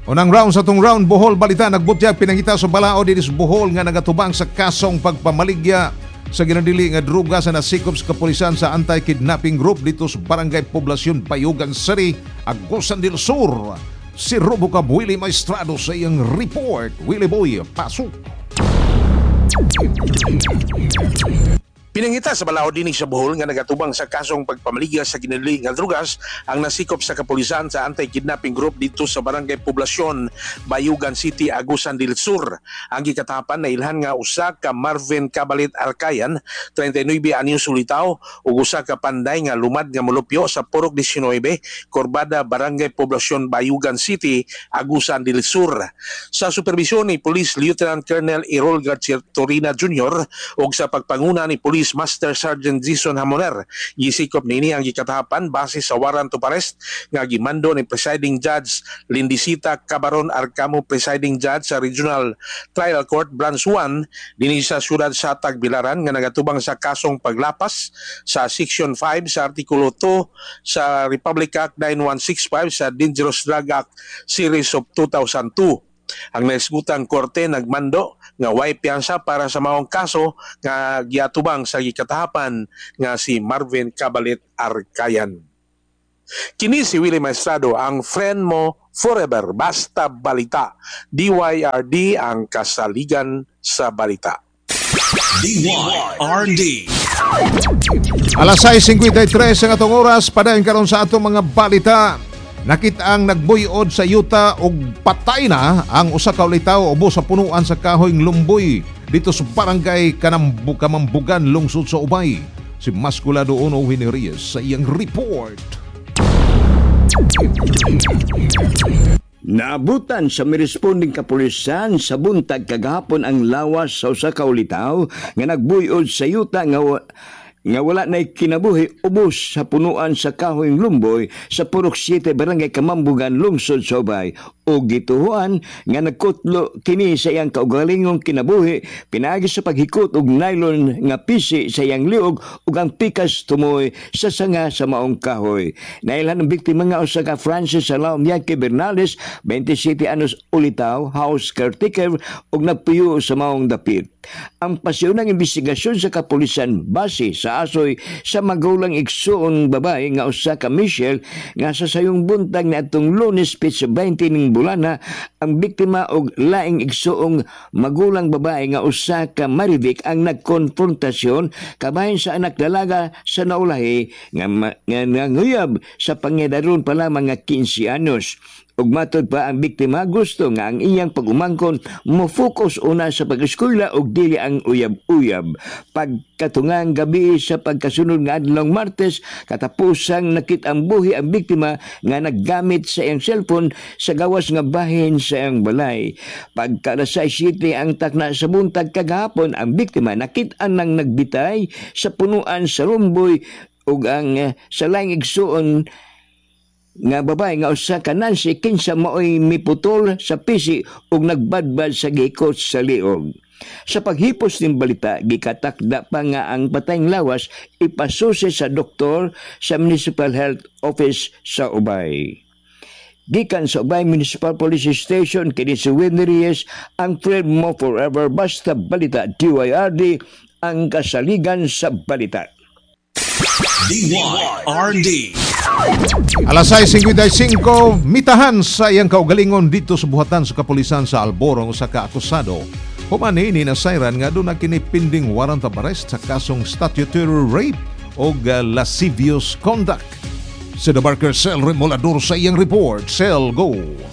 Unang round sa tong round, Bohol balita nagbutyag pinangita sa balao diri sa Bohol nga nagatubang sa kasong pagpamaligya sa ginadili nga druga sa nasikop sa kapulisan sa anti-kidnapping group dito sa Barangay Poblasyon Bayugan City, Agusan del Sur. Si Robocab Willie Maestrado sa iyang report. Willie Boy, pasok. Pinangita sa balao dinig sa Bohol nga nagatubang sa kasong pagpamaligya sa ginadili nga drugas ang nasikop sa kapulisan sa anti-kidnapping group dito sa Barangay Poblasyon, Bayugan City, Agusan del Sur. Ang gikatapan na ilhan nga usa ka Marvin Cabalit Arcayan, 39 anyos sulitaw, ug usa ka panday nga lumad nga molupyo sa Purok 19, Corbada, Barangay Poblasyon, Bayugan City, Agusan del Sur. Sa supervisyon ni Police Lieutenant Colonel Errol Garcia Torina Jr. ug sa pagpanguna ni Police Master Sergeant Jason Hamoner, gisikop nini ang gikatapan base sa warrant of arrest nga gimando ni Presiding Judge Lindisita Cabaron Arcamo, Presiding Judge sa Regional Trial Court Branch 1 dinhi sa siyudad sa Tagbilaran nga nagatubang sa kasong paglapas sa Section 5 sa Artikulo 2 sa Republic Act 9165 sa Dangerous Drug Act Series of 2002. Ang naisgutang korte nagmando nga way piyansa para sa maong kaso nga giatubang sa gikatahapan nga si Marvin Cabalit Arcayan. Kini si Willie Maestrado, ang friend mo forever, basta balita. DYRD, ang kasaligan sa balita. DYRD. Alas 6:53 ang atong oras, padayon karon sa atong mga balita. Nakita ang nagbuyod sa yuta og patay na ang usa ka ulitaw ubo sa punuan sa kahoyng lumboy dito sa Barangay Kamambugan, lungsod sa Ubay. Si Masculado Ono Winnie Reyes sa iyang report. Naabutan sa miresponding kapulisan sa buntag kagahapon ang lawas sa usa ka ulitaw nga nagbuyod sa yuta nga wala na'y kinabuhi ubos sa punuan sa kahoyng lumboy sa Purok 7, Barangay Kamambugan, lungsod sa Ubay. O gituhuan nga nagkutlo kini sa iyang kaugalingong kinabuhi pinaagi sa paghikot og nylon nga pisi sa iyang liog ug ang pikas tumoy sa sanga sa maong kahoy. Nailhan ang biktima nga usa ka Francis Salom Yankee Bernales, 27 anos ulitaw, house caretaker ug nagpuyo sa maong dapit. Ang pasyonang investigasyon sa kapulisan base sa asoy sa magulang igsuon babae nga usa ka Michelle nga sa sayong buntag na atong Lunes, Petsa 20 ning bulana ang biktima og laing igsuong magulang babae nga usa ka Marivic ang nagkonfrontasyon kabahin sa anak dalaga sa naulahi nga nanguyab sa pangyadaron pa lamang nga 15 anos. Ug matod pa ang biktima gusto nga ang iyang pag-umangkon mo-focus una sa pag-eskwela ug dili ang uyab-uyab. Pagkatungang gabi sa pagkasunod nga adlong Martes, katapusang nakit ang buhi ang biktima nga naggamit sa iyang cellphone sa gawas nga bahin sa iyang balay. Pagka alas 7 ang takna sa buntag kagahapon, ang biktima nakit-an nang nagbitay sa punuan sa lumboy ug ang sa laing igsuon nga babae nga usa ka Nancy kinsa maoy miputol sa pisi ug nagbadbad sa gikot sa liog. Sa paghipos ng balita, gikatakda pa nga ang patayng lawas ipasusi sa doktor sa Municipal Health Office sa Ubay. Gikan sa Ubay Municipal Police Station, kini si Winnie Reyes, ang friend mo forever, basta balita. DYRD, ang kasaligan sa balita. DYRD. Alas 6:55, mitahan sa iyang kaugalingon dito sa buhatan sa kapulisan sa Alborong sa kaakusado. Humani ni nasayran nga doon na kinipinding warrant of arrest sa kasong statutory rape o lascivious conduct. Si The Barker Cell Remolador sa iyang report. Cell, go!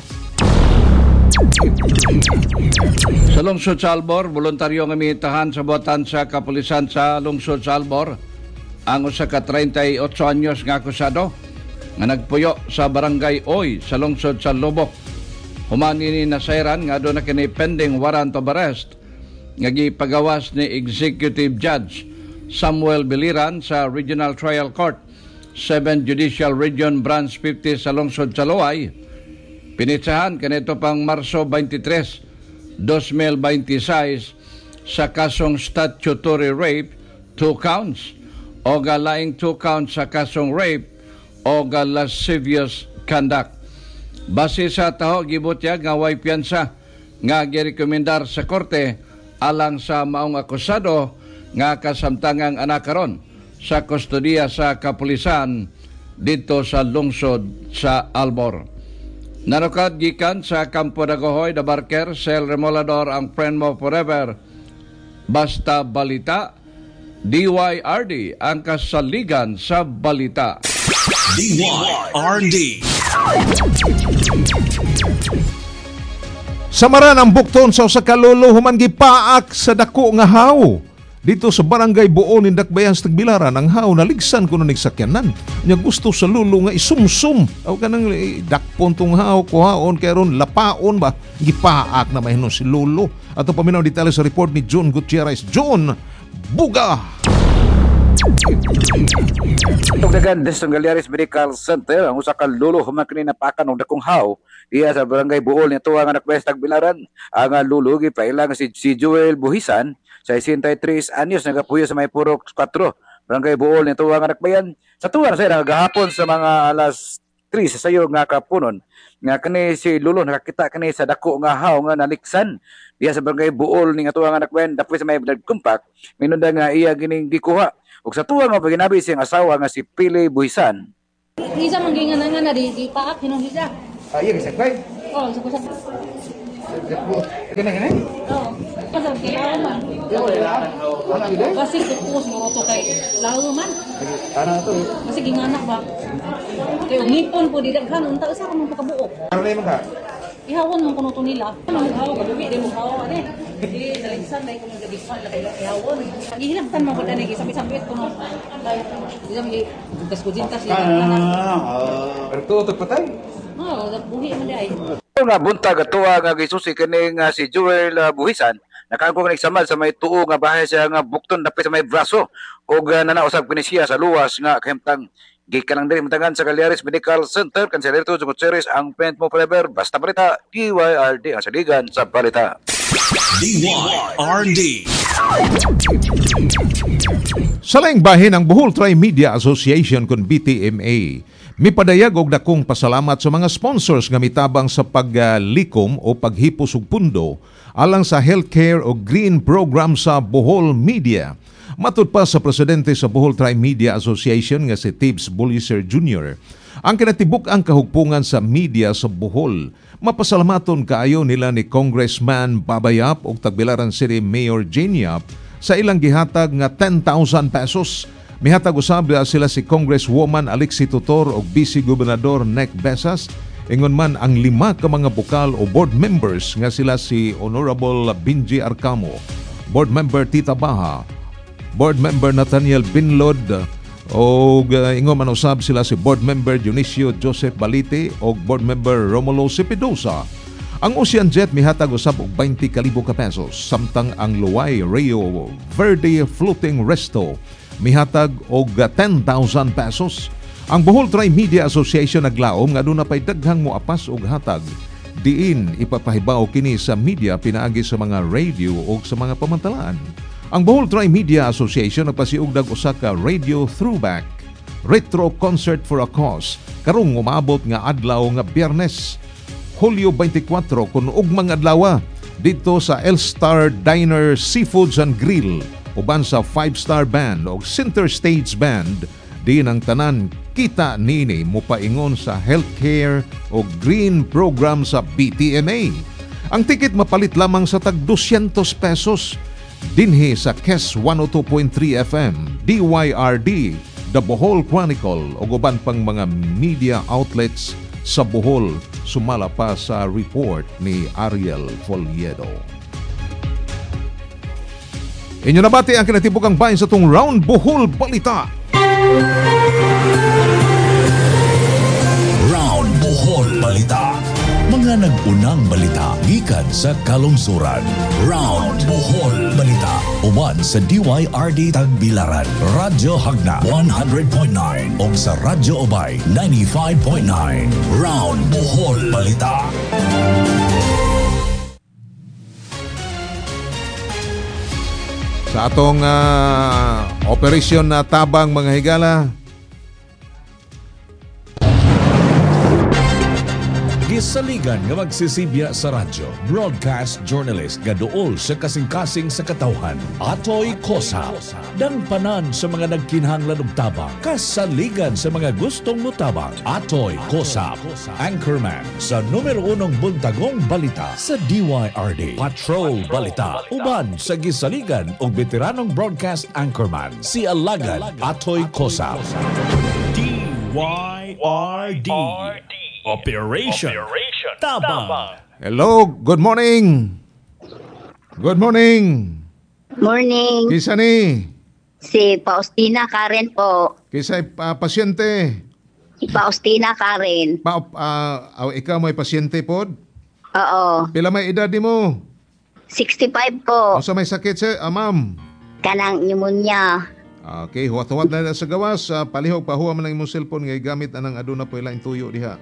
Sa lungsod sa Albor, voluntaryo nga mitahan sa buhatan sa kapulisan sa lungsod sa Albor ang usa ka 38 anyos nga akusado nga nagpuyo sa barangay Oy sa lungsod sa Lubok. Humani ni nasayran nga doon na kini pending warrant of arrest nga gipagawas ni Executive Judge Samuel Biliran sa Regional Trial Court 7 Judicial Region Branch 50 sa lungsod sa Loay. Pinitsahan kanito pang Marso 23, 2026 sa kasong statutory rape 2 counts o galaing 2 counts sa kasong rape o lascivious conduct. Base sa taho gibutya nga way piyansa nga girekomendar sa korte alang sa maong akusado nga kasamtangang anak karon sa kustodiya sa kapulisan dito sa lungsod sa Albor. Narukad gikan sa Campo Dagohoy, Dabarker, Sel Remolador ang friend mo forever. Basta balita, DYRD ang kasaligan sa balita. DYRD. Samaran ang bukton sa usa ka lolo human gipaak sa dako nga haw. Dito sa barangay Buon in Dakbayan sa Tagbilaran ang haw naligsan kuno ning sakyanan. Nya gusto sa lolo nga isumsum. Aw kanang dakpon tong haw kuhaon kay ron lapaon ba gipaak na mahinon si lolo. Ato paminaw detalye sa report ni John Gutierrez. John Buga. Tugdagan des Galeares Medical Center ang usa ka lulo human kini napakan og dakong haw iya sa barangay Buol ni tuwa nga nakbes Tagbilaran. Ang lulo gipaila nga si Joel Buhisan sa 63 anyos nagapuyo sa may Purok 4 barangay Buol ni tuwa nga nakbayan. Sa tuwa na siya nagahapon sa mga alas 3 sa sayo nga kapunon nga kani si lulo nakakita kani sa dako nga haw nga naliksan diya sa barangay Buol ni tuwa nga nakbayan dapoy sa may blood compact minunda nga iya gining gikuha. Ug sa tuwa nga paginabi siyang asawa nga si Pili Buhisan. Isa mangingan nga na di paak hinon siya. Iya bisa kay. Oh, sa kusa. Kena. Oh, kasi kailangan man. Kasi kupos mo to kay lao man. Ano to? Kasi ginganak ba? Kay umipon po di daghan unta usa ka man pakabuok. Ano man ka? Ihawon mo kuno to nila. Ano hawo ka dubi di mo hawo ani. Di naligsan dai kuno gabi pa kay ihawon. Ihilabtan mo ko dani sabi-sabi kuno. Di jam gi gas ko jinta siya. Pero to patay. Oh, buhi man dai. Nga buntag atuwa nga gisusi kini nga si Joel Buhisan nakangkong nagsamad sa may tuo nga bahay siya nga bukton dapit sa may braso ug nanausab kini siya sa luwas nga kahimtang gikan lang diri matangan sa Galeares Medical Center Kanseler John Gutierrez ang Pent mo forever basta balita DYRD ang saligan sa balita. DYRD. Sa laing bahin ang Bohol Tri-Media Association kun BTMA mipadayag og dakong pasalamat sa mga sponsors nga mitabang sa paglikom o paghipos og pundo alang sa healthcare o green program sa Bohol Media. Matud pa sa presidente sa Bohol Tri-Media Association nga si Tibbs Buliser Jr., ang kinatibuk ang kahugpungan sa media sa Bohol. Mapasalamaton kaayo nila ni Congressman Babayap ug Tagbilaran City Mayor Jane Yap sa ilang gihatag nga 10,000 pesos. Mihatag usab sila si Congresswoman Alexi Tutor ug Vice Gobernador Nec Besas. Ingon man ang 5 ka mga bukal o board members nga sila si Honorable Benji Arcamo, Board Member Tita Baha, Board Member Nathaniel Binlod, o ingon man usab sila si Board Member Dionisio Joseph Balite o Board Member Romulo Cipidosa. Ang Ocean Jet mihatag usab og 20,000 ka pesos samtang ang Luwai Rio Verde Floating Resto mihatag og 10,000 pesos. Ang Bohol Tri-Media Association naglaom nga aduna pay daghang moapas og hatag diin ipapahibaw kini sa media pinaagi sa mga radio o sa mga pamantalaan. Ang Bohol Tri-Media Association nagpasiugdag usa ka radio throwback retro concert for a cause karong umabot nga adlaw nga Biyernes Hulyo 24 kun ugmang adlaw dito sa El Star Diner Seafoods and Grill uban sa 5-star band o center stage band din ang tanan kita nini mopaingon sa healthcare o green program sa BTMA. Ang ticket mapalit lamang sa tag 200 pesos dinhi sa KES 102.3 FM, DYRD, The Bohol Chronicle o uban pang mga media outlets sa Bohol. Sumala pa sa report ni Ariel Foliedo. Inyo nabati ang kinatibukang bahin sa itong Round Bohol Balita. Round Bohol Balita. Mga nag-unang balita gikan sa kalungsuran. Round Bohol Balita. Uban sa DYRD Tagbilaran, Radyo Hagna 100.9 o sa Radyo Obay 95.9. Round Bohol Balita. Sa atong operasyon na tabang mga higala, Gisaligan nga magsisibya sa radyo, broadcast journalist nga duol sa kasing-kasing sa katawhan, Atoy Kosa. Dangpanan sa mga nagkinahanglan og tabang, kasaligan sa mga gustong mutabang, Atoy Kosa. Anchorman sa numero 1 buntagong balita sa DYRD. Patrol Balita. Uban sa gisaligan og veteranong broadcast anchorman, si Alagad Atoy Kosa. DYRD. Operation Tabang. Hello, good morning. Good morning. Morning. Kisa ni? Si Faustina Karen po. Kisay pasyente? Si Faustina Karen. Ikaw may pasyente pod? Oo. Pila may edad di mo? 65 po. O sa may sakit siya, ma'am? Kanang pneumonia. Okay, huwat-huwat na sa gawas. Palihog, pahuwa man lang imong cellphone ngay gamit anang aduna po ilang tuyo diha.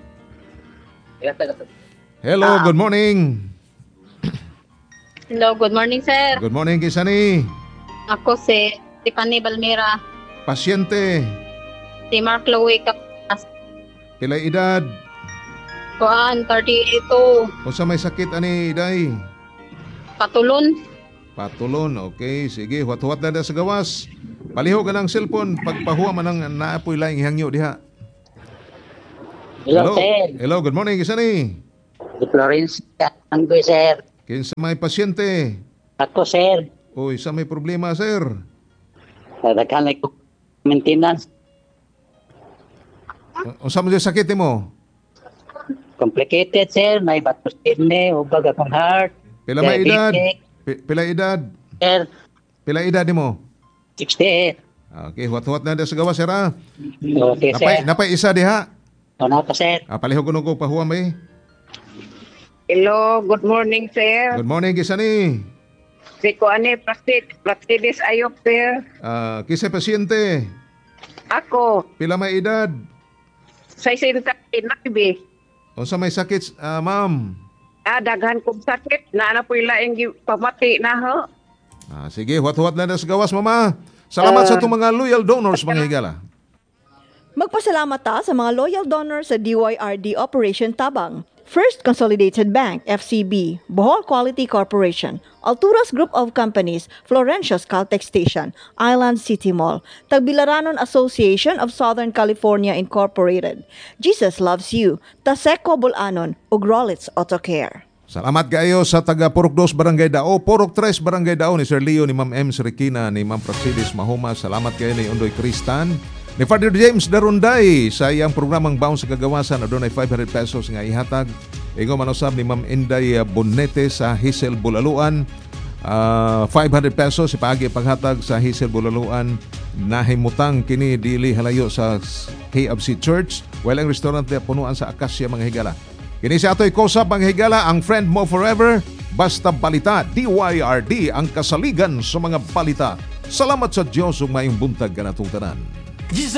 Hello, good morning. Hello, good morning, sir. Good morning, Kisani. Ako si Tiffany Balmera. Pasyente, Si Mark Louie Capas. pilay edad? Kuan, 32. O sa may sakit ani, day? Patulon. Patulon, okay. Sige, huwat-huwat na sa gawas. Palihog ka ng cellphone. Pagpahuwa man ang naapoy lang ihangyo diha. Hello, sir. Hello, good morning, Kisani. Di Florence, Anggoy, sir. Kinsa may pasyente? Ako, sir. Uy, sa may problema, sir? Nagkanay ko maintenance. O sa mga sakit mo? Complicated, sir. May batos kidney, ubag akong heart. Pila may edad? diabetic, Pila edad? Sir, Pila edad mo? 68. Okay, huwat-huwat na sa gawas, sir, ha? Okay, sir. Napay isa diha. Ano pa, sir? Palihog ko pahuwa may. Hello, good morning, sir. Good morning, Kisani. Si Kuane Praxidis Ayop, sir. Kisay pasyente? Ako, Pila may edad? sa inakbi. O sa may sakit, ma'am? Daghan kong sakit. Na po ilaing pamati na ho. Sige, huwat-huwat na sa gawas, mama. Salamat sa itong mga loyal donors, mga higala. Magpasalamat ta sa mga loyal donors sa DYRD Operation Tabang. First Consolidated Bank, FCB, Bohol Quality Corporation, Alturas Group of Companies, Florencios Caltex Station, Island City Mall, Tagbilaranon Association of Southern California Incorporated, Jesus Loves You, Taseco Bulanon, ug Rollins Auto Care. Salamat kayo sa taga Purok 2 Barangay Dao, Purok 3 Barangay Dao ni Sir Leo, ni Ma'am M. Sirikina, ni Ma'am Praxidis Mahoma. Salamat kayo ni Undoy Kristan. Ni Father James Darunday sa iyang programang Baon sa Kagawasan, adunay 500 pesos nga ihatag. Ingo manusab ni Ma'am Inday Bonete sa Hisel Bulaluan, 500 pesos ipagi paghatag sa Hisel Bulaluan. Nahimutang kini dili halayo sa KFC Church, walang restaurant na punuan sa Acacia, mga higala. Kini si Atoy Kosa, mga higala, ang friend mo forever. Basta balita, DYRD, ang kasaligan sa mga balita. Salamat sa Diyos ug maayong buntag kanatong tanan.